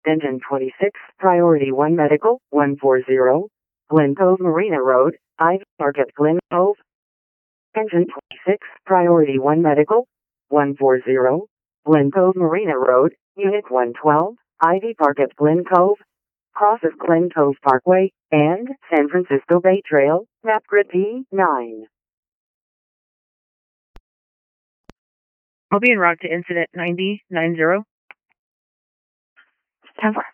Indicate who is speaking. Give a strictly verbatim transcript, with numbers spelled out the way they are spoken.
Speaker 1: Engine twenty-six, Priority one Medical, one forty, Glen Cove Marina Road, Ivy Park at Glen Cove. Engine twenty-six, Priority one Medical, one forty, Glen Cove Marina Road, Unit one twelve, Ivy Park at Glen Cove. Crosses Glen Cove Parkway, and San Francisco Bay Trail, map grid P nine.
Speaker 2: I'll be en route to incident ninety nine zero.
Speaker 1: ten four.